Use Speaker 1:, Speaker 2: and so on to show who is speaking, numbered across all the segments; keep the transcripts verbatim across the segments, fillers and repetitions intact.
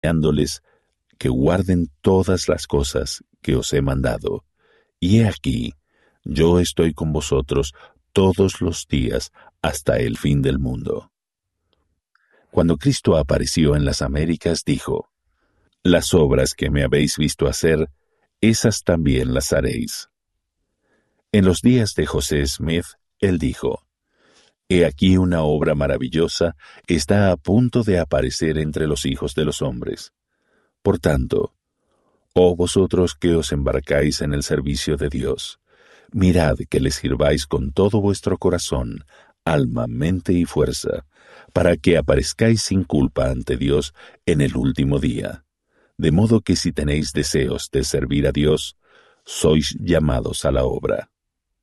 Speaker 1: enseñándoles que guarden todas las cosas que os he mandado. Y he aquí, yo estoy con vosotros todos los días hasta el fin del mundo. Cuando Cristo apareció en las Américas, dijo: Las obras que me habéis visto hacer, esas también las haréis. En los días de José Smith, él dijo: He aquí una obra maravillosa está a punto de aparecer entre los hijos de los hombres. Por tanto, oh vosotros que os embarcáis en el servicio de Dios, mirad que le sirváis con todo vuestro corazón, alma, mente y fuerza, para que aparezcáis sin culpa ante Dios en el último día. De modo que si tenéis deseos de servir a Dios, sois llamados a la obra.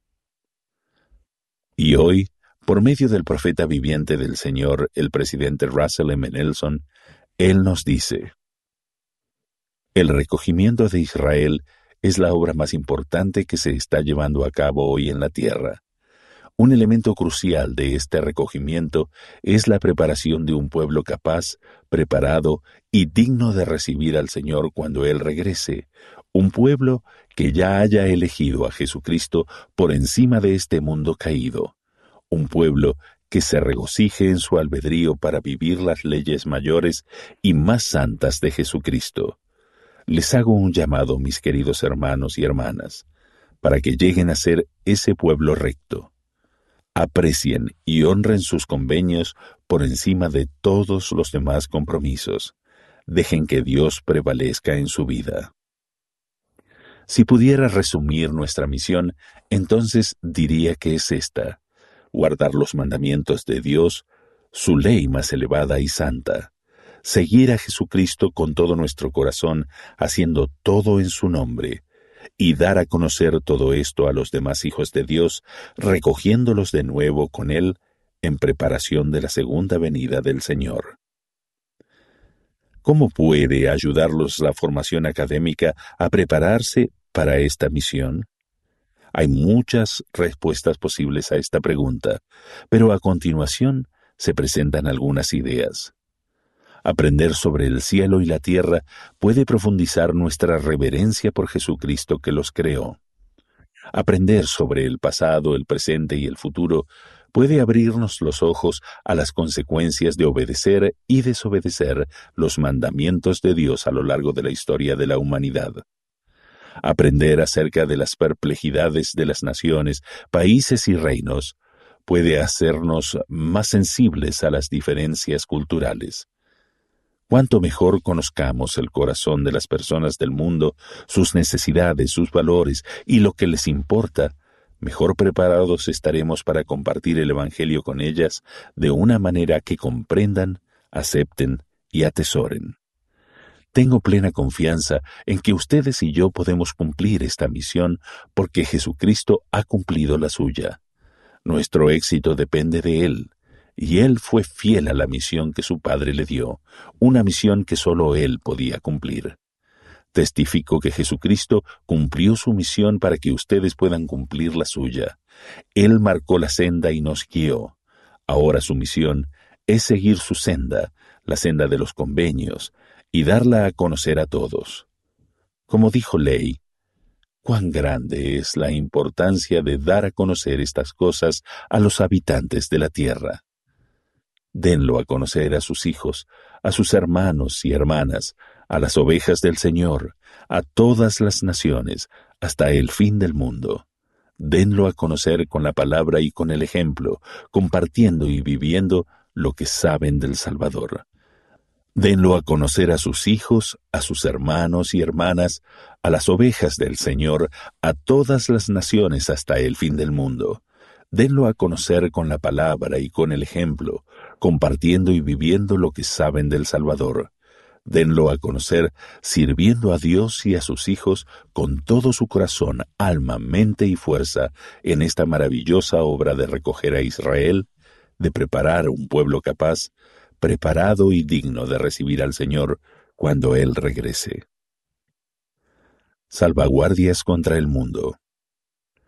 Speaker 1: Y hoy, por medio del profeta viviente del Señor, el presidente Russell M. Nelson, él nos dice: El recogimiento de Israel es la obra más importante que se está llevando a cabo hoy en la tierra. Un elemento crucial de este recogimiento es la preparación de un pueblo capaz, preparado y digno de recibir al Señor cuando Él regrese, un pueblo que ya haya elegido a Jesucristo por encima de este mundo caído, un pueblo que se regocije en su albedrío para vivir las leyes mayores y más santas de Jesucristo. Les hago un llamado, mis queridos hermanos y hermanas, para que lleguen a ser ese pueblo recto. Aprecien y honren sus convenios por encima de todos los demás compromisos. Dejen que Dios prevalezca en su vida. Si pudiera resumir nuestra misión, entonces diría que es esta: guardar los mandamientos de Dios, su ley más elevada y santa, seguir a Jesucristo con todo nuestro corazón, haciendo todo en su nombre, y dar a conocer todo esto a los demás hijos de Dios, recogiéndolos de nuevo con Él en preparación de la segunda venida del Señor. ¿Cómo puede ayudarlos la formación académica a prepararse para esta misión? Hay muchas respuestas posibles a esta pregunta, pero a continuación se presentan algunas ideas. Aprender sobre el cielo y la tierra puede profundizar nuestra reverencia por Jesucristo que los creó. Aprender sobre el pasado, el presente y el futuro puede abrirnos los ojos a las consecuencias de obedecer y desobedecer los mandamientos de Dios a lo largo de la historia de la humanidad. Aprender acerca de las perplejidades de las naciones, países y reinos puede hacernos más sensibles a las diferencias culturales. Cuanto mejor conozcamos el corazón de las personas del mundo, sus necesidades, sus valores y lo que les importa, mejor preparados estaremos para compartir el Evangelio con ellas de una manera que comprendan, acepten y atesoren. Tengo plena confianza en que ustedes y yo podemos cumplir esta misión porque Jesucristo ha cumplido la suya. Nuestro éxito depende de Él. Y Él fue fiel a la misión que su Padre le dio, una misión que solo Él podía cumplir. Testifico que Jesucristo cumplió su misión para que ustedes puedan cumplir la suya. Él marcó la senda y nos guió. Ahora su misión es seguir su senda, la senda de los convenios, y darla a conocer a todos. Como dijo Ley, cuán grande es la importancia de dar a conocer estas cosas a los habitantes de la tierra. Denlo a conocer a sus hijos, a sus hermanos y hermanas, a las ovejas del Señor, a todas las naciones, hasta el fin del mundo. Denlo a conocer con la palabra y con el ejemplo, compartiendo y viviendo lo que saben del Salvador. Denlo a conocer a sus hijos, a sus hermanos y hermanas, a las ovejas del Señor, a todas las naciones hasta el fin del mundo. Denlo a conocer con la palabra y con el ejemplo, compartiendo y viviendo lo que saben del Salvador. Denlo a conocer sirviendo a Dios y a sus hijos con todo su corazón, alma, mente y fuerza en esta maravillosa obra de recoger a Israel, de preparar un pueblo capaz, preparado y digno de recibir al Señor cuando Él regrese. Salvaguardias contra el mundo.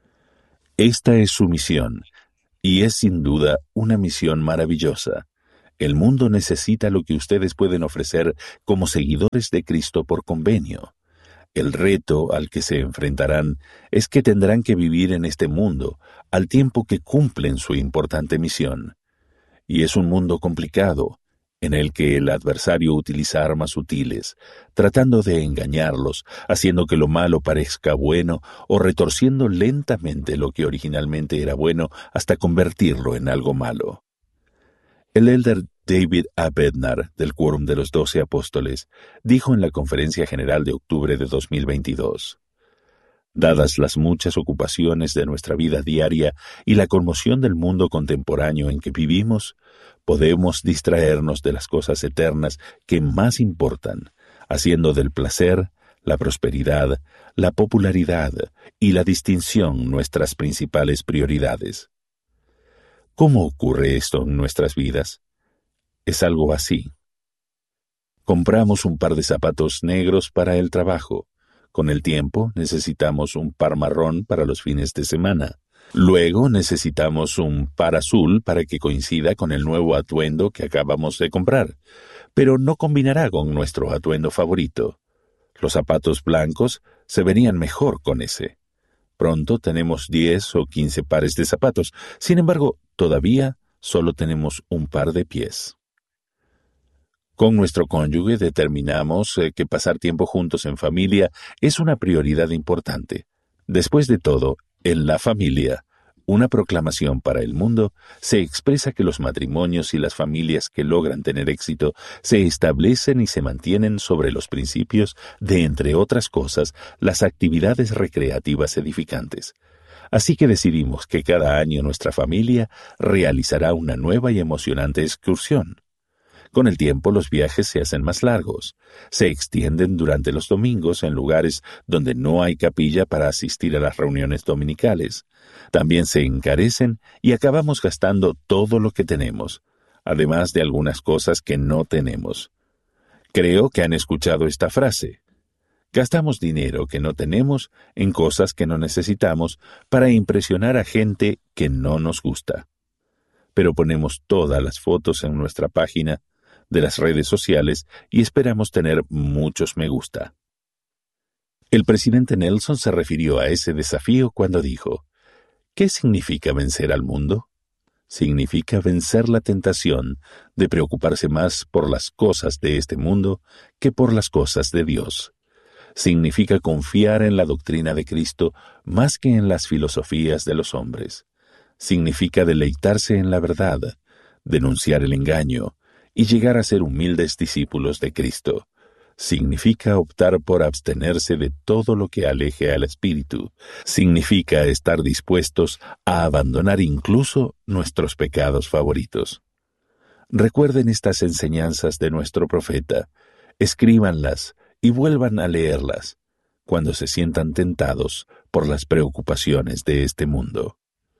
Speaker 1: Esta es su misión, y es sin duda una misión maravillosa. El mundo necesita lo que ustedes pueden ofrecer como seguidores de Cristo por convenio. El reto al que se enfrentarán es que tendrán que vivir en este mundo al tiempo que cumplen su importante misión. Y es un mundo complicado, en el que el adversario utiliza armas sutiles, tratando de engañarlos, haciendo que lo malo parezca bueno o retorciendo lentamente lo que originalmente era bueno hasta convertirlo en algo malo. El elder David A. Bednar, del Quórum de los Doce Apóstoles, dijo en la Conferencia General de octubre de dos mil veintidós, «Dadas las muchas ocupaciones de nuestra vida diaria y la conmoción del mundo contemporáneo en que vivimos, podemos distraernos de las cosas eternas que más importan, haciendo del placer, la prosperidad, la popularidad y la distinción nuestras principales prioridades». ¿Cómo ocurre esto en nuestras vidas? Es algo así. Compramos un par de zapatos negros para el trabajo. Con el tiempo necesitamos un par marrón para los fines de semana. Luego necesitamos un par azul para que coincida con el nuevo atuendo que acabamos de comprar, pero no combinará con nuestro atuendo favorito. Los zapatos blancos se verían mejor con ese. Pronto tenemos diez o quince pares de zapatos. Sin embargo, todavía solo tenemos un par de pies. Con nuestro cónyuge determinamos eh, que pasar tiempo juntos en familia es una prioridad importante. Después de todo, en la familia, una proclamación para el mundo, se expresa que los matrimonios y las familias que logran tener éxito se establecen y se mantienen sobre los principios de, entre otras cosas, las actividades recreativas edificantes. Así que decidimos que cada año nuestra familia realizará una nueva y emocionante excursión. Con el tiempo los viajes se hacen más largos, se extienden durante los domingos en lugares donde no hay capilla para asistir a las reuniones dominicales. También se encarecen y acabamos gastando todo lo que tenemos, además de algunas cosas que no tenemos. Creo que han escuchado esta frase. Gastamos dinero que no tenemos en cosas que no necesitamos para impresionar a gente que no nos gusta. Pero ponemos todas las fotos en nuestra página de las redes sociales y esperamos tener muchos me gusta. El presidente Nelson se refirió a ese desafío cuando dijo, ¿qué significa vencer al mundo? Significa vencer la tentación de preocuparse más por las cosas de este mundo que por las cosas de Dios. Significa confiar en la doctrina de Cristo más que en las filosofías de los hombres. Significa deleitarse en la verdad, denunciar el engaño y llegar a ser humildes discípulos de Cristo. Significa optar por abstenerse de todo lo que aleje al espíritu. Significa estar dispuestos a abandonar incluso nuestros pecados favoritos. Recuerden estas enseñanzas de nuestro profeta, escríbanlas y vuelvan a leerlas cuando se sientan tentados por las preocupaciones de este mundo.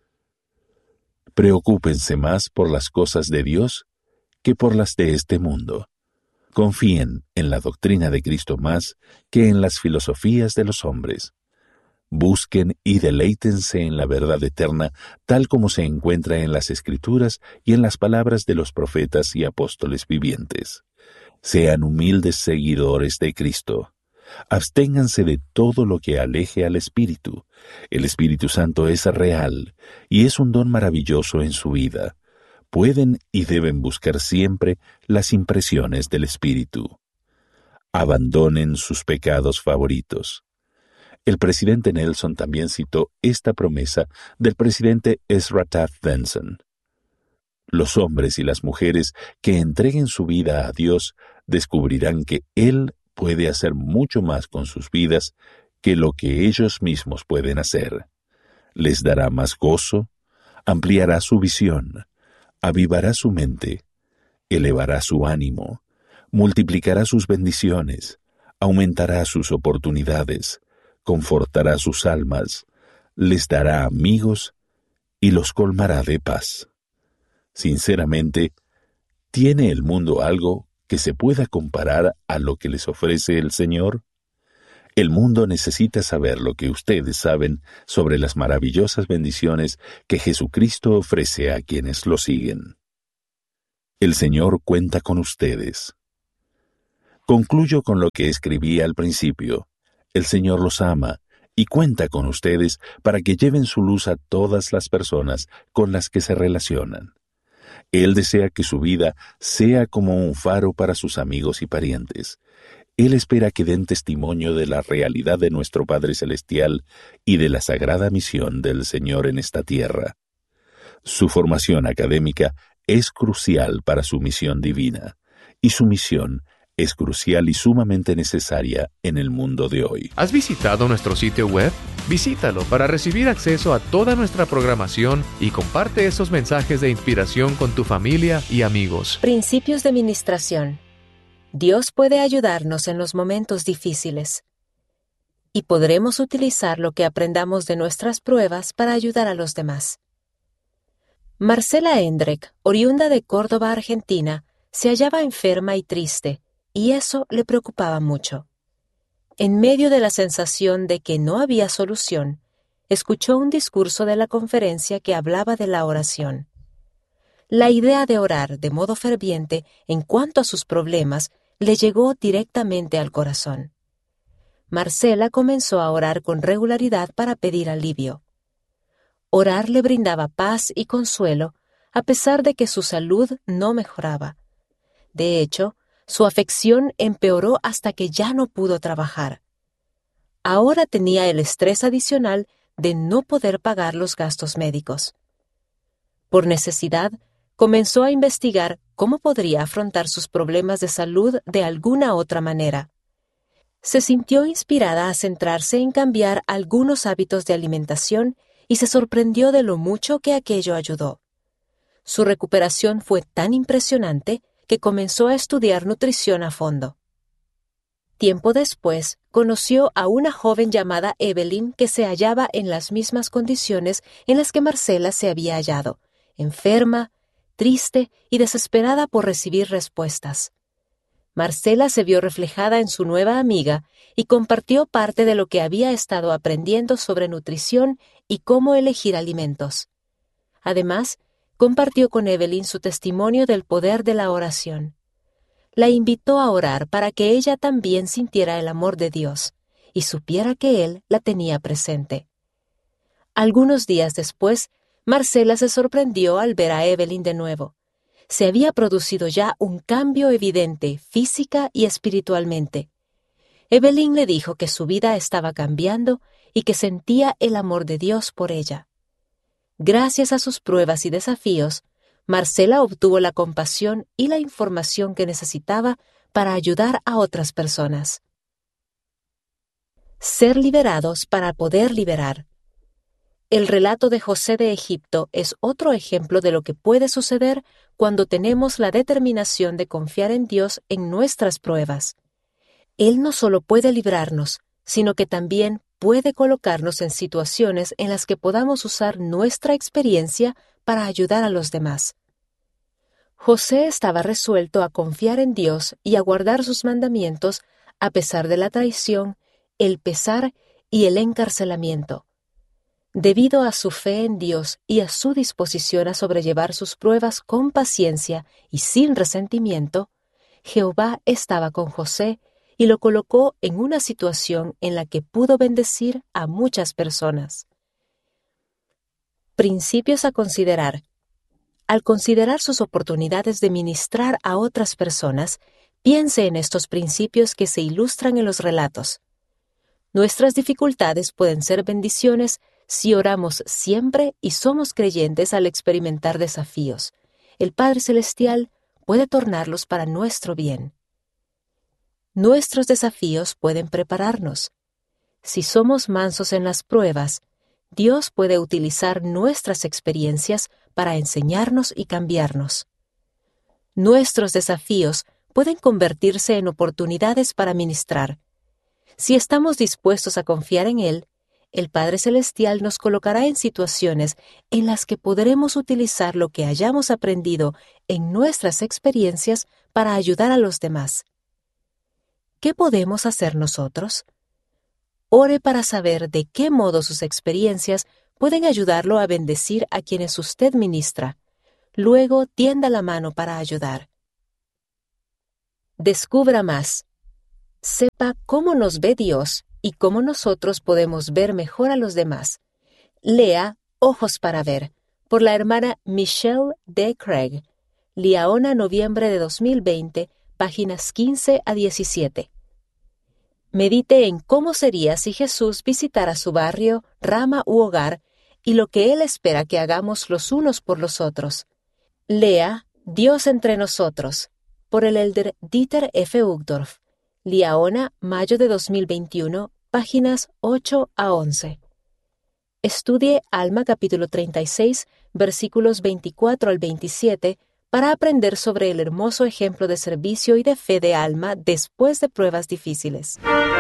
Speaker 1: Preocúpense más por las cosas de Dios que por las de este mundo. Confíen en la doctrina de Cristo más que en las filosofías de los hombres. Busquen y deleítense en la verdad eterna tal como se encuentra en las Escrituras y en las palabras de los profetas y apóstoles vivientes. Sean humildes seguidores de Cristo. Absténganse de todo lo que aleje al Espíritu. El Espíritu Santo es real y es un don maravilloso en su vida. Pueden y deben buscar siempre las impresiones del Espíritu. Abandonen sus pecados favoritos. El presidente Nelson también citó esta promesa del presidente Ezra Taft Benson. Los hombres y las mujeres que entreguen su vida a Dios descubrirán que Él puede hacer mucho más con sus vidas que lo que ellos mismos pueden hacer. Les dará más gozo, ampliará su visión, avivará su mente, elevará su ánimo, multiplicará sus bendiciones, aumentará sus oportunidades, confortará sus almas, les dará amigos y los colmará de paz. Sinceramente, ¿tiene el mundo algo que se pueda comparar a lo que les ofrece el Señor? El mundo necesita saber lo que ustedes saben sobre las maravillosas bendiciones que Jesucristo ofrece a quienes lo siguen. El Señor cuenta con ustedes. Concluyo con lo que escribí al principio. El Señor los ama y cuenta con ustedes para que lleven su luz a todas las personas con las que se relacionan. Él desea que su vida sea como un faro para sus amigos y parientes. Él espera que den testimonio de la realidad de nuestro Padre Celestial y de la sagrada misión del Señor en esta tierra. Su formación académica es crucial para su misión divina, y su misión es crucial y sumamente necesaria en el mundo de hoy.
Speaker 2: ¿Has visitado nuestro sitio web? Visítalo para recibir acceso a toda nuestra programación y comparte esos mensajes de inspiración con tu familia y amigos.
Speaker 3: Principios de ministración. Dios puede ayudarnos en los momentos difíciles y podremos utilizar lo que aprendamos de nuestras pruebas para ayudar a los demás. Marcela Endrek, oriunda de Córdoba, Argentina, se hallaba enferma y triste, y eso le preocupaba mucho. En medio de la sensación de que no había solución, escuchó un discurso de la conferencia que hablaba de la oración. La idea de orar de modo ferviente en cuanto a sus problemas le llegó directamente al corazón. Marcela comenzó a orar con regularidad para pedir alivio. Orar le brindaba paz y consuelo, a pesar de que su salud no mejoraba. De hecho, su afección empeoró hasta que ya no pudo trabajar. Ahora tenía el estrés adicional de no poder pagar los gastos médicos. Por necesidad, comenzó a investigar cómo podría afrontar sus problemas de salud de alguna otra manera. Se sintió inspirada a centrarse en cambiar algunos hábitos de alimentación y se sorprendió de lo mucho que aquello ayudó. Su recuperación fue tan impresionante que comenzó a estudiar nutrición a fondo. Tiempo después, conoció a una joven llamada Evelyn que se hallaba en las mismas condiciones en las que Marcela se había hallado, enferma, triste y desesperada por recibir respuestas. Marcela se vio reflejada en su nueva amiga y compartió parte de lo que había estado aprendiendo sobre nutrición y cómo elegir alimentos. Además, compartió con Evelyn su testimonio del poder de la oración. La invitó a orar para que ella también sintiera el amor de Dios y supiera que Él la tenía presente. Algunos días después, Marcela se sorprendió al ver a Evelyn de nuevo. Se había producido ya un cambio evidente física y espiritualmente. Evelyn le dijo que su vida estaba cambiando y que sentía el amor de Dios por ella. Gracias a sus pruebas y desafíos, Marcela obtuvo la compasión y la información que necesitaba para ayudar a otras personas. Ser liberados para poder liberar. El relato de José de Egipto es otro ejemplo de lo que puede suceder cuando tenemos la determinación de confiar en Dios en nuestras pruebas. Él no solo puede librarnos, sino que también puede colocarnos en situaciones en las que podamos usar nuestra experiencia para ayudar a los demás. José estaba resuelto a confiar en Dios y a guardar sus mandamientos a pesar de la traición, el pesar y el encarcelamiento. Debido a su fe en Dios y a su disposición a sobrellevar sus pruebas con paciencia y sin resentimiento, Jehová estaba con José y lo colocó en una situación en la que pudo bendecir a muchas personas. Principios a considerar. Al considerar sus oportunidades de ministrar a otras personas, piense en estos principios que se ilustran en los relatos. Nuestras dificultades pueden ser bendiciones si oramos siempre y somos creyentes al experimentar desafíos. El Padre Celestial puede tornarlos para nuestro bien. Nuestros desafíos pueden prepararnos. Si somos mansos en las pruebas, Dios puede utilizar nuestras experiencias para enseñarnos y cambiarnos. Nuestros desafíos pueden convertirse en oportunidades para ministrar. Si estamos dispuestos a confiar en Él, el Padre Celestial nos colocará en situaciones en las que podremos utilizar lo que hayamos aprendido en nuestras experiencias para ayudar a los demás. ¿Qué podemos hacer nosotros? Ore para saber de qué modo sus experiencias pueden ayudarlo a bendecir a quienes usted ministra. luego tienda la mano para ayudar. Descubra más. Sepa cómo nos ve Dios y cómo nosotros podemos ver mejor a los demás. Lea Ojos para Ver, por la hermana Michelle D. Craig. Liaona, noviembre de dos mil veinte, páginas quince a diecisiete. Medite en cómo sería si Jesús visitara su barrio, rama u hogar, y lo que Él espera que hagamos los unos por los otros. Lea Dios entre nosotros, por el elder Dieter F. Uchtdorf. Liaona, mayo de dos mil veintiuno, páginas ocho a once. Estudie Alma capítulo treinta y seis, versículos veinticuatro al veintisiete, para aprender sobre el hermoso ejemplo de servicio y de fe de Alma después de pruebas difíciles.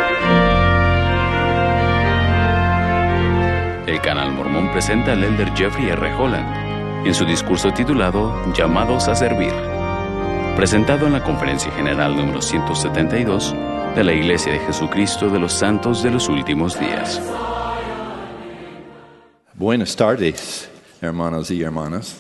Speaker 4: El Canal Mormón presenta al elder Jeffrey R. Holland en su discurso titulado Llamados a Servir, presentado en la Conferencia General número ciento setenta y dos de la Iglesia de Jesucristo de los Santos de los Últimos Días.
Speaker 5: Buenas tardes, hermanos y hermanas.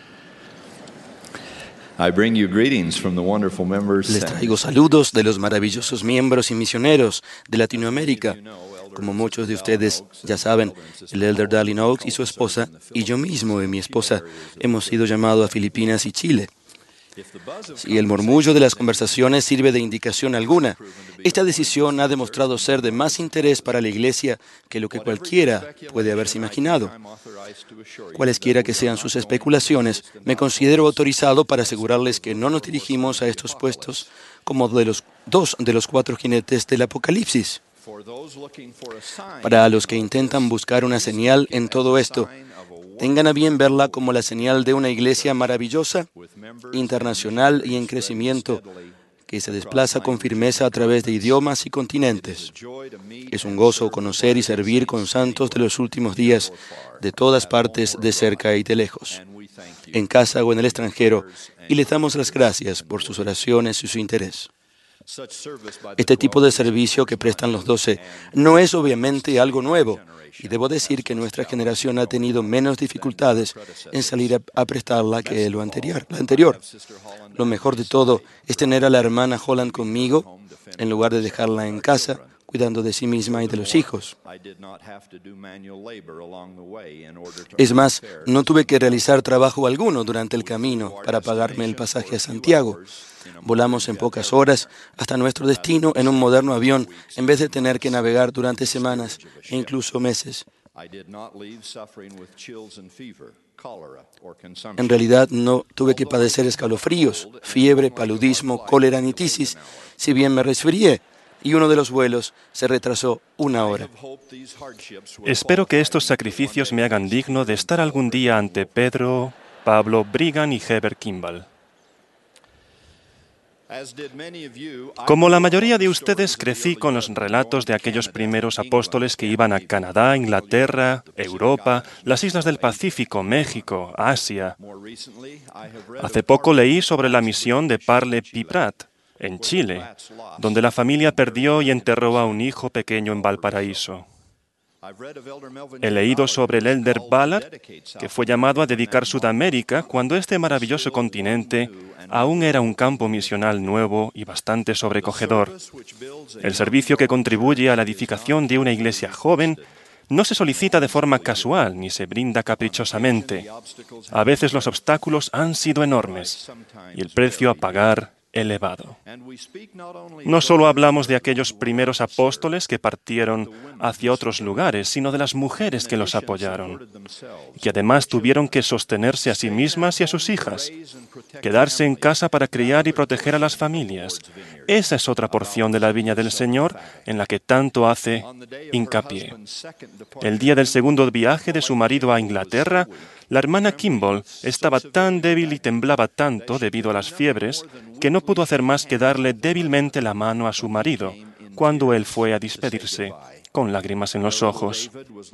Speaker 5: I bring you greetings from the wonderful members.
Speaker 6: Les traigo saludos de los maravillosos miembros y misioneros de Latinoamérica. Como muchos de ustedes ya saben, el elder Dallin Oaks y su esposa, y yo mismo y mi esposa, hemos sido llamados a Filipinas y Chile. Si el murmullo de las conversaciones sirve de indicación alguna, esta decisión ha demostrado ser de más interés para la Iglesia que lo que cualquiera puede haberse imaginado. Cualesquiera que sean sus especulaciones, me considero autorizado para asegurarles que no nos dirigimos a estos puestos como de los dos de los cuatro jinetes del Apocalipsis. Para los que intentan buscar una señal en todo esto, tengan a bien verla como la señal de una iglesia maravillosa, internacional y en crecimiento, que se desplaza con firmeza a través de idiomas y continentes. Es un gozo conocer y servir con santos de los últimos días, de todas partes, de cerca y de lejos, en casa o en el extranjero, y les damos las gracias por sus oraciones y su interés. Este tipo de servicio que prestan los doce no es obviamente algo nuevo, y debo decir que nuestra generación ha tenido menos dificultades en salir a, a prestarla que lo anterior, la anterior. Lo mejor de todo es tener a la hermana Holland conmigo, en lugar de dejarla en casa, cuidando de sí misma y de los hijos. Es más, no tuve que realizar trabajo alguno durante el camino para pagarme el pasaje a Santiago. Volamos en pocas horas hasta nuestro destino en un moderno avión, en vez de tener que navegar durante semanas e incluso meses. En realidad no tuve que padecer escalofríos, fiebre, paludismo, cólera ni tisis, si bien me resfrié, y uno de los vuelos se retrasó una hora.
Speaker 7: Espero que estos sacrificios me hagan digno de estar algún día ante Pedro, Pablo, Brigham y Heber Kimball. Como la mayoría de ustedes, crecí con los relatos de aquellos primeros apóstoles que iban a Canadá, Inglaterra, Europa, las islas del Pacífico, México, Asia. Hace poco leí sobre la misión de Parle P. Pratt, en Chile, donde la familia perdió y enterró a un hijo pequeño en Valparaíso. He leído sobre el elder Ballard, que fue llamado a dedicar Sudamérica cuando este maravilloso continente aún era un campo misional nuevo y bastante sobrecogedor. El servicio que contribuye a la edificación de una iglesia joven no se solicita de forma casual ni se brinda caprichosamente. A veces los obstáculos han sido enormes y el precio a pagar elevado. No solo hablamos de aquellos primeros apóstoles que partieron hacia otros lugares, sino de las mujeres que los apoyaron, y que además tuvieron que sostenerse a sí mismas y a sus hijas, quedarse en casa para criar y proteger a las familias. Esa es otra porción de la viña del Señor en la que tanto hace hincapié. El día del segundo viaje de su marido a Inglaterra, la hermana Kimball estaba tan débil y temblaba tanto debido a las fiebres que no pudo hacer más que darle débilmente la mano a su marido cuando él fue a despedirse, con lágrimas en los ojos.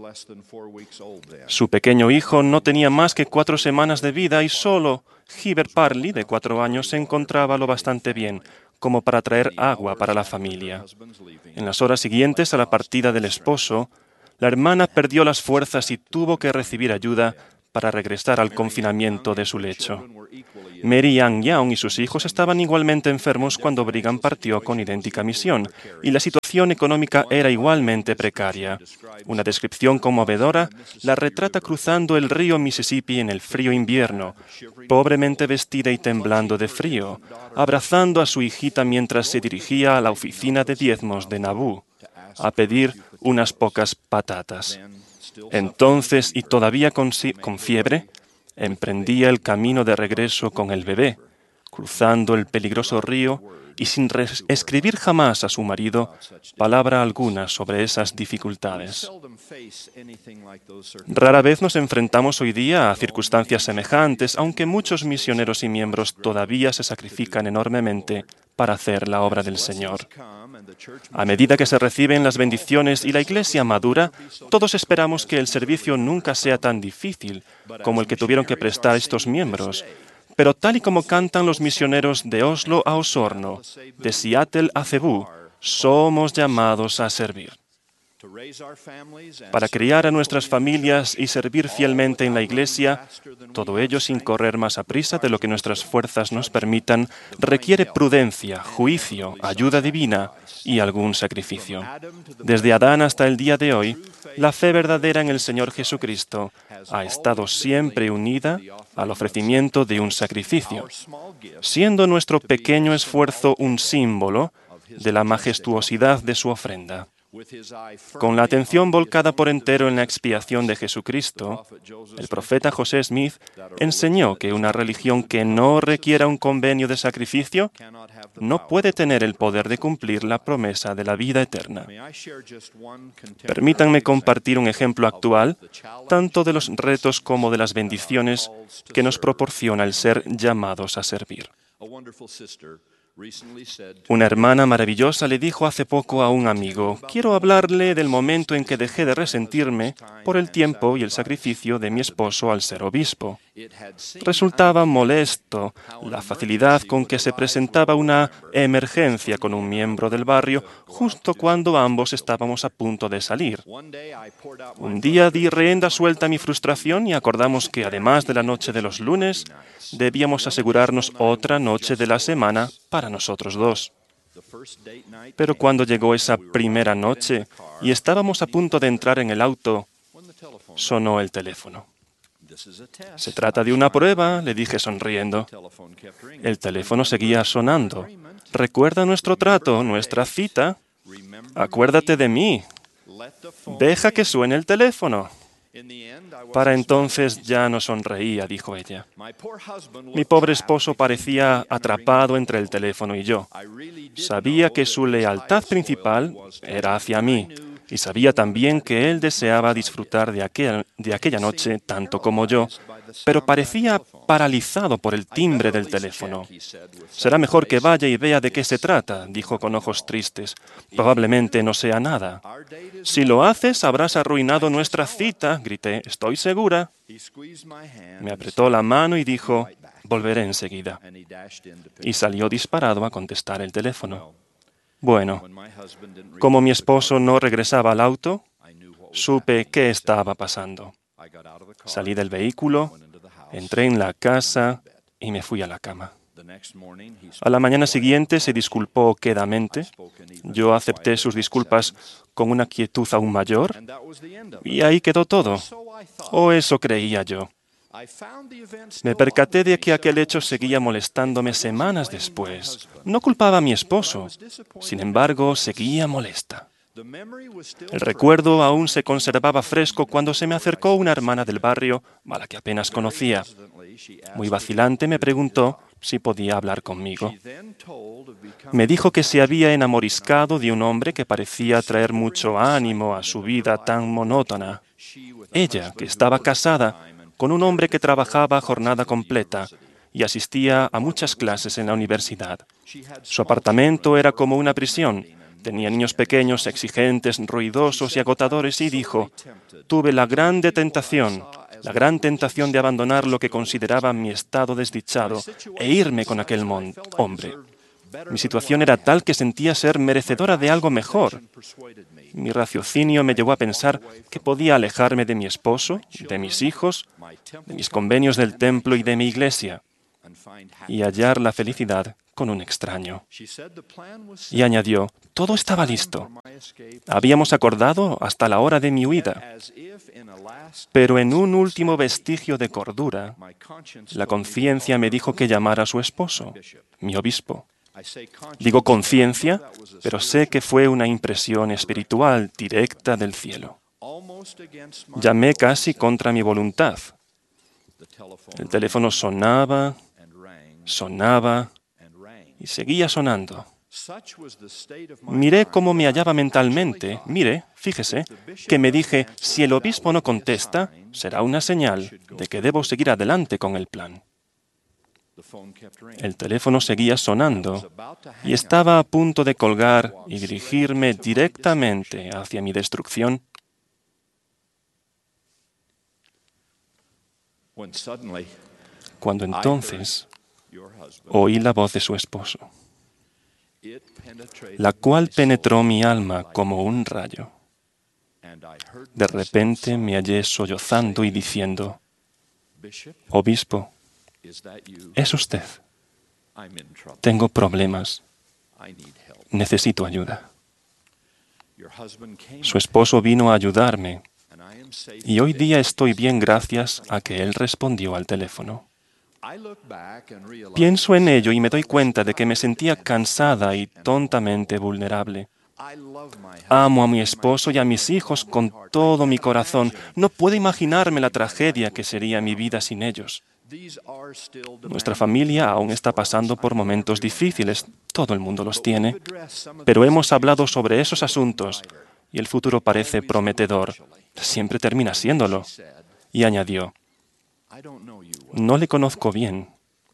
Speaker 7: Su pequeño hijo no tenía más que cuatro semanas de vida y solo Heber Parley, de cuatro años, se encontraba lo bastante bien como para traer agua para la familia. En las horas siguientes a la partida del esposo, la hermana perdió las fuerzas y tuvo que recibir ayuda para regresar al confinamiento de su lecho. Mary Ann Young y sus hijos estaban igualmente enfermos cuando Brigham partió con idéntica misión, y la situación económica era igualmente precaria. Una descripción conmovedora la retrata cruzando el río Mississippi en el frío invierno, pobremente vestida y temblando de frío, abrazando a su hijita mientras se dirigía a la oficina de diezmos de Nauvoo a pedir unas pocas patatas. Entonces, y todavía con, con fiebre, emprendía el camino de regreso con el bebé, cruzando el peligroso río y sin escribir jamás a su marido palabra alguna sobre esas dificultades. Rara vez nos enfrentamos hoy día a circunstancias semejantes, aunque muchos misioneros y miembros todavía se sacrifican enormemente para hacer la obra del Señor. A medida que se reciben las bendiciones y la Iglesia madura, todos esperamos que el servicio nunca sea tan difícil como el que tuvieron que prestar estos miembros. Pero tal y como cantan los misioneros de Oslo a Osorno, de Seattle a Cebú, somos llamados a servir. Para criar a nuestras familias y servir fielmente en la Iglesia, todo ello sin correr más a prisa de lo que nuestras fuerzas nos permitan, requiere prudencia, juicio, ayuda divina y algún sacrificio. Desde Adán hasta el día de hoy, la fe verdadera en el Señor Jesucristo ha estado siempre unida al ofrecimiento de un sacrificio, siendo nuestro pequeño esfuerzo un símbolo de la majestuosidad de su ofrenda. Con la atención volcada por entero en la expiación de Jesucristo, el profeta José Smith enseñó que una religión que no requiera un convenio de sacrificio no puede tener el poder de cumplir la promesa de la vida eterna. Permítanme compartir un ejemplo actual, tanto de los retos como de las bendiciones que nos proporciona el ser llamados a servir. Una hermana maravillosa le dijo hace poco a un amigo: quiero hablarle del momento en que dejé de resentirme por el tiempo y el sacrificio de mi esposo al ser obispo. Resultaba molesto la facilidad con que se presentaba una emergencia con un miembro del barrio justo cuando ambos estábamos a punto de salir. Un día di rienda suelta a mi frustración y acordamos que además de la noche de los lunes, debíamos asegurarnos otra noche de la semana para nosotros dos. Pero cuando llegó esa primera noche y estábamos a punto de entrar en el auto, sonó el teléfono. Se trata de una prueba, le dije sonriendo. El teléfono seguía sonando. ¿Recuerda nuestro trato, nuestra cita? Acuérdate de mí. Deja que suene el teléfono. Para entonces ya no sonreía, dijo ella. Mi pobre esposo parecía atrapado entre el teléfono y yo. Sabía que su lealtad principal era hacia mí, y sabía también que él deseaba disfrutar de aquella, de aquella noche tanto como yo, pero parecía paralizado por el timbre del teléfono. Será mejor que vaya y vea de qué se trata, dijo con ojos tristes. Probablemente no sea nada. Si lo haces, habrás arruinado nuestra cita, grité. Estoy segura. Me apretó la mano y dijo: volveré enseguida. Y salió disparado a contestar el teléfono. Bueno, como mi esposo no regresaba al auto, supe qué estaba pasando. Salí del vehículo, entré en la casa y me fui a la cama. A la mañana siguiente se disculpó quedamente. Yo acepté sus disculpas con una quietud aún mayor y ahí quedó todo. O eso creía yo. Me percaté de que aquel hecho seguía molestándome semanas después. No culpaba a mi esposo, sin embargo, seguía molesta. El recuerdo aún se conservaba fresco cuando se me acercó una hermana del barrio, a la que apenas conocía. Muy vacilante me preguntó si podía hablar conmigo. Me dijo que se había enamoriscado de un hombre que parecía traer mucho ánimo a su vida tan monótona. Ella, que estaba casada con un hombre que trabajaba jornada completa y asistía a muchas clases en la universidad. Su apartamento era como una prisión. Tenía niños pequeños, exigentes, ruidosos y agotadores, y dijo: tuve la grande tentación, la gran tentación de abandonar lo que consideraba mi estado desdichado e irme con aquel hombre. Mi situación era tal que sentía ser merecedora de algo mejor. Mi raciocinio me llevó a pensar que podía alejarme de mi esposo, de mis hijos, de mis convenios del templo y de mi iglesia, y hallar la felicidad con un extraño. Y añadió, todo estaba listo. Habíamos acordado hasta la hora de mi huida. Pero en un último vestigio de cordura, la conciencia me dijo que llamara a su esposo, mi obispo. Digo conciencia, pero sé que fue una impresión espiritual directa del cielo. Llamé casi contra mi voluntad. El teléfono sonaba, sonaba y seguía sonando. Miré cómo me hallaba mentalmente. Mire, fíjese, que me dije, si el obispo no contesta, será una señal de que debo seguir adelante con el plan. El teléfono seguía sonando y estaba a punto de colgar y dirigirme directamente hacia mi destrucción. Cuando entonces oí la voz de su esposo, la cual penetró mi alma como un rayo. De repente me hallé sollozando y diciendo, obispo, ¿es usted? Tengo problemas. Necesito ayuda. Su esposo vino a ayudarme y hoy día estoy bien gracias a que él respondió al teléfono. Pienso en ello y me doy cuenta de que me sentía cansada y tontamente vulnerable. Amo a mi esposo y a mis hijos con todo mi corazón. No puedo imaginarme la tragedia que sería mi vida sin ellos. Nuestra familia aún está pasando por momentos difíciles, todo el mundo los tiene, pero hemos hablado sobre esos asuntos y el futuro parece prometedor. Siempre termina siéndolo. Y añadió, no le conozco bien,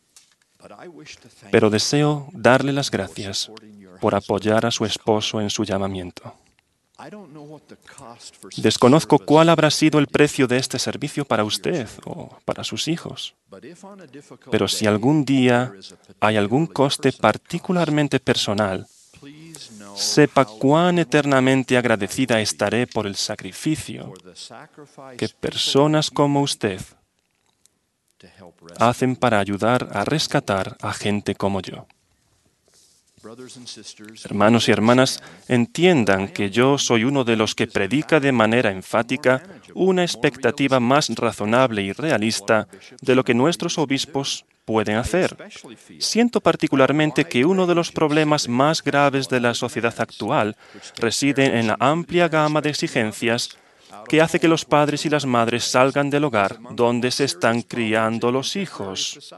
Speaker 7: pero deseo darle las gracias por apoyar a su esposo en su llamamiento. Desconozco cuál habrá sido el precio de este servicio para usted o para sus hijos. Pero si algún día hay algún coste particularmente personal, sepa cuán eternamente agradecida estaré por el sacrificio que personas como usted hacen para ayudar a rescatar a gente como yo. Hermanos y hermanas, entiendan que yo soy uno de los que predica de manera enfática una expectativa más razonable y realista de lo que nuestros obispos pueden hacer. Siento particularmente que uno de los problemas más graves de la sociedad actual reside en la amplia gama de exigencias que hace que los padres y las madres salgan del hogar donde se están criando los hijos.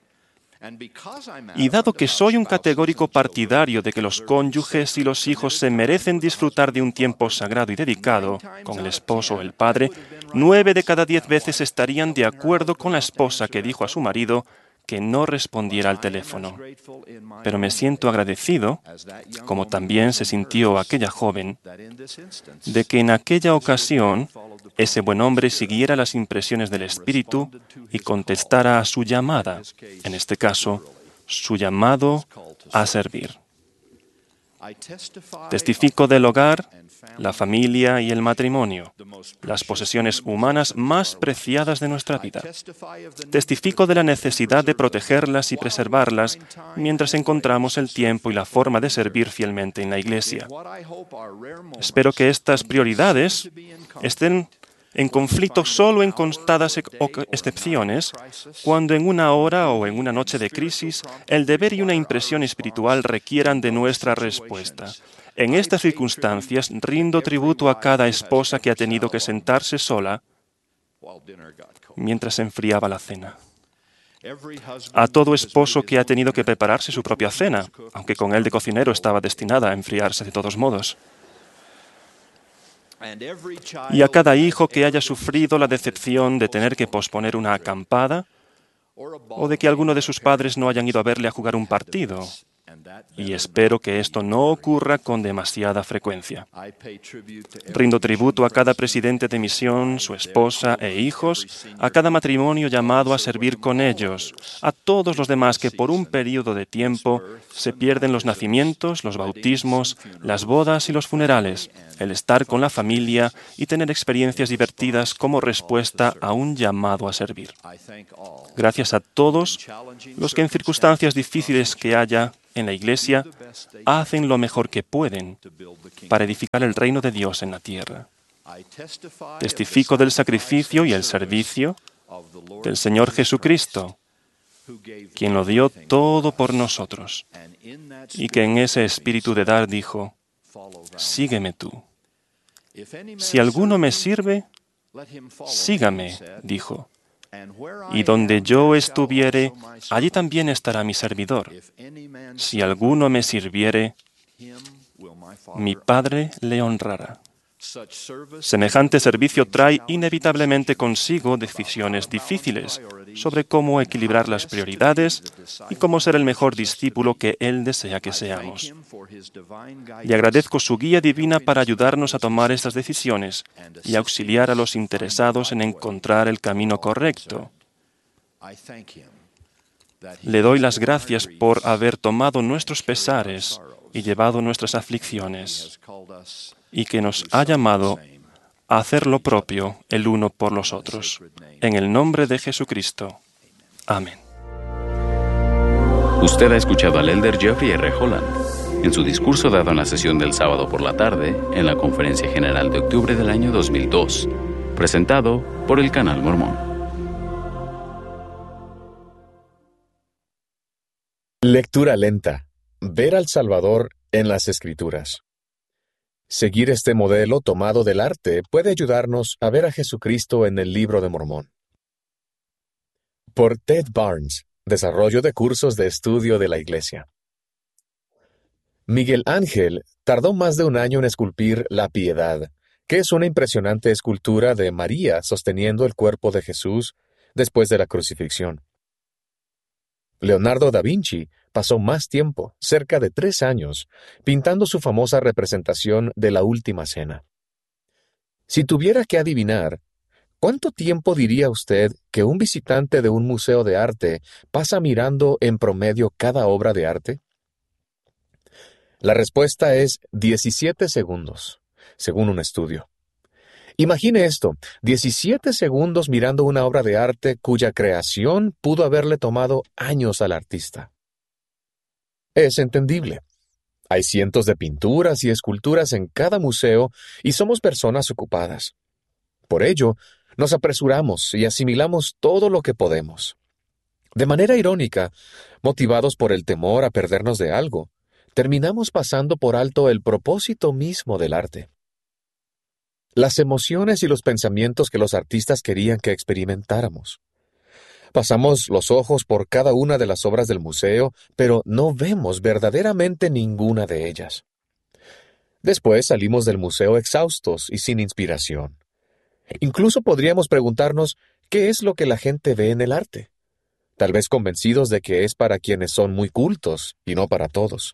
Speaker 7: Y dado que soy un categórico partidario de que los cónyuges y los hijos se merecen disfrutar de un tiempo sagrado y dedicado con el esposo o el padre, nueve de cada diez veces estarían de acuerdo con la esposa que dijo a su marido que no respondiera al teléfono. Pero me siento agradecido, como también se sintió aquella joven, de que en aquella ocasión ese buen hombre siguiera las impresiones del Espíritu y contestara a su llamada, en este caso, su llamado a servir. Testifico del hogar, la familia y el matrimonio, las posesiones humanas más preciadas de nuestra vida. Testifico de la necesidad de protegerlas y preservarlas mientras encontramos el tiempo y la forma de servir fielmente en la Iglesia. Espero que estas prioridades estén en conflicto solo en contadas excepciones, cuando en una hora o en una noche de crisis, el deber y una impresión espiritual requieran de nuestra respuesta. En estas circunstancias, rindo tributo a cada esposa que ha tenido que sentarse sola mientras se enfriaba la cena. A todo esposo que ha tenido que prepararse su propia cena, aunque con él de cocinero estaba destinada a enfriarse de todos modos. Y a cada hijo que haya sufrido la decepción de tener que posponer una acampada o de que alguno de sus padres no hayan ido a verle a jugar un partido, y espero que esto no ocurra con demasiada frecuencia. Rindo tributo a cada presidente de misión, su esposa e hijos, a cada matrimonio llamado a servir con ellos, a todos los demás que por un periodo de tiempo se pierden los nacimientos, los bautismos, las bodas y los funerales, el estar con la familia y tener experiencias divertidas como respuesta a un llamado a servir. Gracias a todos los que en circunstancias difíciles que haya en la Iglesia hacen lo mejor que pueden para edificar el reino de Dios en la tierra. Testifico del sacrificio y el servicio del Señor Jesucristo, quien lo dio todo por nosotros, y que en ese espíritu de dar dijo: sígueme tú. Si alguno me sirve, sígame, dijo. Y donde yo estuviere, allí también estará mi servidor. Si alguno me sirviere, mi Padre le honrará. Semejante servicio trae inevitablemente consigo decisiones difíciles sobre cómo equilibrar las prioridades y cómo ser el mejor discípulo que Él desea que seamos. Le agradezco su guía divina para ayudarnos a tomar estas decisiones y auxiliar a los interesados en encontrar el camino correcto. Le doy las gracias por haber tomado nuestros pesares y llevado nuestras aflicciones, y que nos ha llamado a hacer lo propio el uno por los otros. En el nombre de Jesucristo. Amén.
Speaker 4: Usted ha escuchado al elder Jeffrey R. Holland en su discurso dado en la sesión del sábado por la tarde en la Conferencia General de octubre del año dos mil dos, presentado por el Canal Mormón.
Speaker 8: Lectura lenta. Ver al Salvador en las Escrituras. Seguir este modelo tomado del arte puede ayudarnos a ver a Jesucristo en el Libro de Mormón. Por Ted Barnes, Desarrollo de Cursos de Estudio de la Iglesia. Miguel Ángel tardó más de un año en esculpir La Piedad, que es una impresionante escultura de María sosteniendo el cuerpo de Jesús después de la crucifixión. Leonardo da Vinci pasó más tiempo, cerca de tres años, pintando su famosa representación de la Última Cena. Si tuviera que adivinar, ¿cuánto tiempo diría usted que un visitante de un museo de arte pasa mirando en promedio cada obra de arte? La respuesta es diecisiete segundos, según un estudio. Imagine esto, diecisiete segundos mirando una obra de arte cuya creación pudo haberle tomado años al artista. Es entendible. Hay cientos de pinturas y esculturas en cada museo y somos personas ocupadas. Por ello, nos apresuramos y asimilamos todo lo que podemos. De manera irónica, motivados por el temor a perdernos de algo, terminamos pasando por alto el propósito mismo del arte. Las emociones y los pensamientos que los artistas querían que experimentáramos. Pasamos los ojos por cada una de las obras del museo, pero no vemos verdaderamente ninguna de ellas. Después salimos del museo exhaustos y sin inspiración. Incluso podríamos preguntarnos qué es lo que la gente ve en el arte, tal vez convencidos de que es para quienes son muy cultos y no para todos.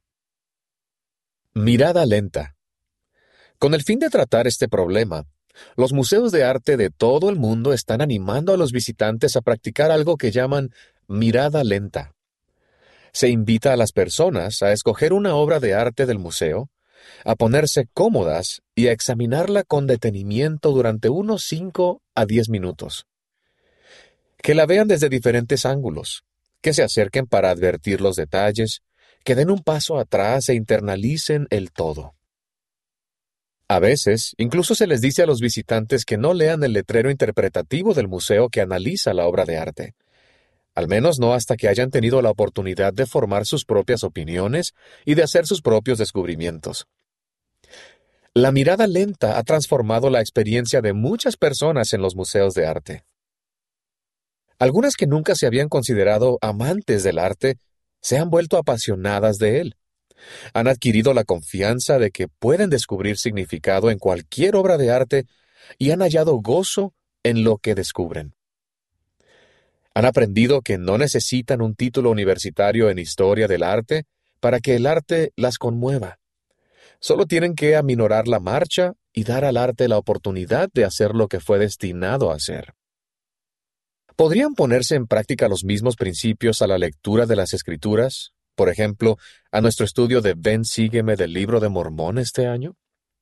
Speaker 8: Mirada lenta. Con el fin de tratar este problema, los museos de arte de todo el mundo están animando a los visitantes a practicar algo que llaman mirada lenta. Se invita a las personas a escoger una obra de arte del museo, a ponerse cómodas y a examinarla con detenimiento durante unos cinco a diez minutos. Que la vean desde diferentes ángulos, que se acerquen para advertir los detalles, que den un paso atrás e internalicen el todo. A veces, incluso se les dice a los visitantes que no lean el letrero interpretativo del museo que analiza la obra de arte, al menos no hasta que hayan tenido la oportunidad de formar sus propias opiniones y de hacer sus propios descubrimientos. La mirada lenta ha transformado la experiencia de muchas personas en los museos de arte. Algunas que nunca se habían considerado amantes del arte se han vuelto apasionadas de él. Han adquirido la confianza de que pueden descubrir significado en cualquier obra de arte y han hallado gozo en lo que descubren. Han aprendido que no necesitan un título universitario en historia del arte para que el arte las conmueva. Solo tienen que aminorar la marcha y dar al arte la oportunidad de hacer lo que fue destinado a hacer. ¿Podrían ponerse en práctica los mismos principios a la lectura de las Escrituras, por ejemplo, a nuestro estudio de Ven, sígueme del Libro de Mormón este año?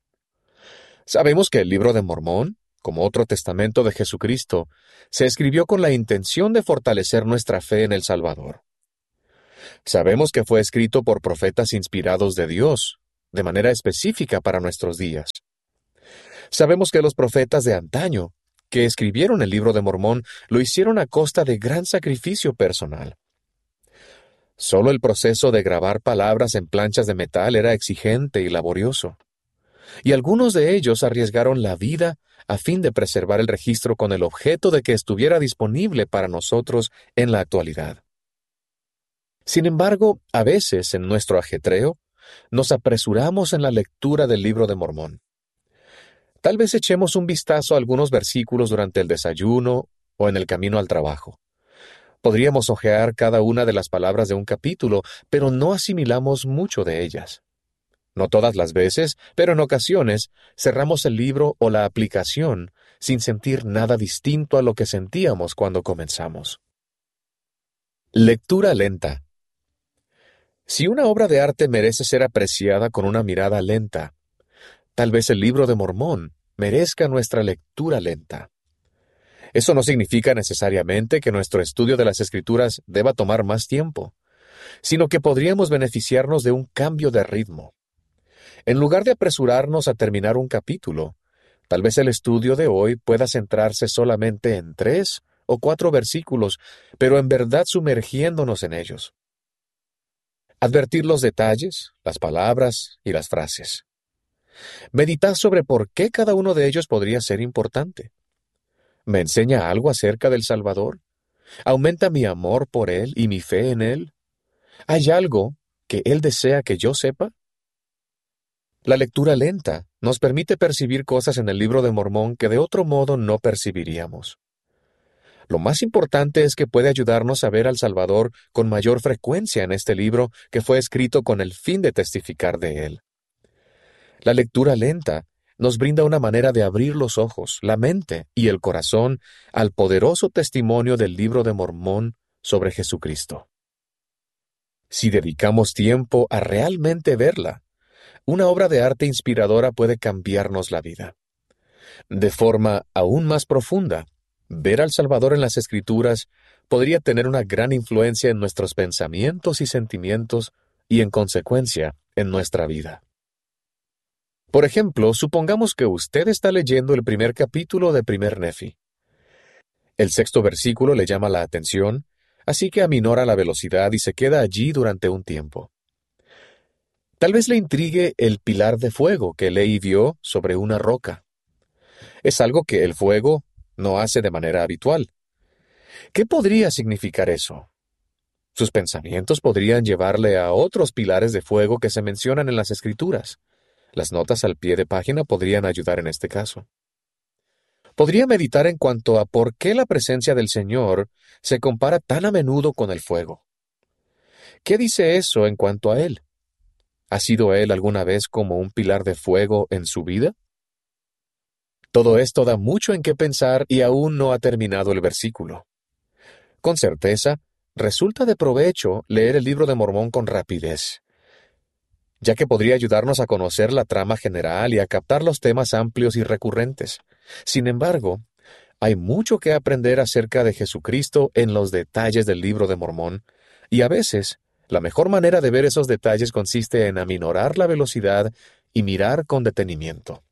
Speaker 8: Sabemos que el Libro de Mormón, como otro testamento de Jesucristo, se escribió con la intención de fortalecer nuestra fe en el Salvador. Sabemos que fue escrito por profetas inspirados de Dios, de manera específica para nuestros días. Sabemos que los profetas de antaño, que escribieron el Libro de Mormón, lo hicieron a costa de gran sacrificio personal. Solo el proceso de grabar palabras en planchas de metal era exigente y laborioso, y algunos de ellos arriesgaron la vida a fin de preservar el registro con el objeto de que estuviera disponible para nosotros en la actualidad. Sin embargo, a veces en nuestro ajetreo, nos apresuramos en la lectura del Libro de Mormón. Tal vez echemos un vistazo a algunos versículos durante el desayuno o en el camino al trabajo. Podríamos hojear cada una de las palabras de un capítulo, pero no asimilamos mucho de ellas. No todas las veces, pero en ocasiones, cerramos el libro o la aplicación sin sentir nada distinto a lo que sentíamos cuando comenzamos. Lectura lenta. Si una obra de arte merece ser apreciada con una mirada lenta, tal vez el Libro de Mormón merezca nuestra lectura lenta. Eso no significa necesariamente que nuestro estudio de las Escrituras deba tomar más tiempo, sino que podríamos beneficiarnos de un cambio de ritmo. En lugar de apresurarnos a terminar un capítulo, tal vez el estudio de hoy pueda centrarse solamente en tres o cuatro versículos, pero en verdad sumergiéndonos en ellos. Advertir los detalles, las palabras y las frases. Meditar sobre por qué cada uno de ellos podría ser importante. ¿Me enseña algo acerca del Salvador? ¿Aumenta mi amor por Él y mi fe en Él? ¿Hay algo que Él desea que yo sepa? La lectura lenta nos permite percibir cosas en el Libro de Mormón que de otro modo no percibiríamos. Lo más importante es que puede ayudarnos a ver al Salvador con mayor frecuencia en este libro que fue escrito con el fin de testificar de Él. La lectura lenta nos brinda una manera de abrir los ojos, la mente y el corazón al poderoso testimonio del Libro de Mormón sobre Jesucristo. Si dedicamos tiempo a realmente verla, una obra de arte inspiradora puede cambiarnos la vida. De forma aún más profunda, ver al Salvador en las Escrituras podría tener una gran influencia en nuestros pensamientos y sentimientos y, en consecuencia, en nuestra vida. Por ejemplo, supongamos que usted está leyendo el primer capítulo de Primer Nefi. El sexto versículo le llama la atención, así que aminora la velocidad y se queda allí durante un tiempo. Tal vez le intrigue el pilar de fuego que Lehi vio sobre una roca. Es algo que el fuego no hace de manera habitual. ¿Qué podría significar eso? Sus pensamientos podrían llevarle a otros pilares de fuego que se mencionan en las Escrituras. Las notas al pie de página podrían ayudar en este caso. Podría meditar en cuanto a por qué la presencia del Señor se compara tan a menudo con el fuego. ¿Qué dice eso en cuanto a Él? ¿Ha sido Él alguna vez como un pilar de fuego en su vida? Todo esto da mucho en qué pensar y aún no ha terminado el versículo. Con certeza, resulta de provecho leer el Libro de Mormón con rapidez, ya que podría ayudarnos a conocer la trama general y a captar los temas amplios y recurrentes. Sin embargo, hay mucho que aprender acerca de Jesucristo en los detalles del Libro de Mormón, y a veces, la mejor manera de ver esos detalles consiste en aminorar la velocidad y mirar con detenimiento.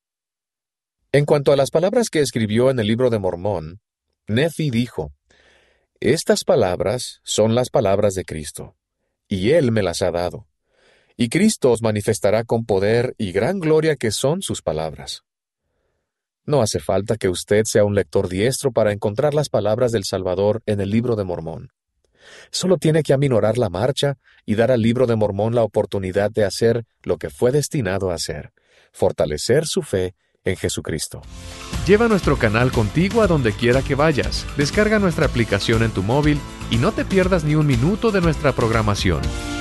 Speaker 8: En cuanto a las palabras que escribió en el Libro de Mormón, Nefi dijo: «Estas palabras son las palabras de Cristo, y Él me las ha dado. Y Cristo os manifestará con poder y gran gloria que son sus palabras». No hace falta que usted sea un lector diestro para encontrar las palabras del Salvador en el Libro de Mormón. Solo tiene que aminorar la marcha y dar al Libro de Mormón la oportunidad de hacer lo que fue destinado a hacer: fortalecer su fe en Jesucristo.
Speaker 2: Lleva nuestro canal contigo a donde quiera que vayas. Descarga nuestra aplicación en tu móvil y no te pierdas ni un minuto de nuestra programación.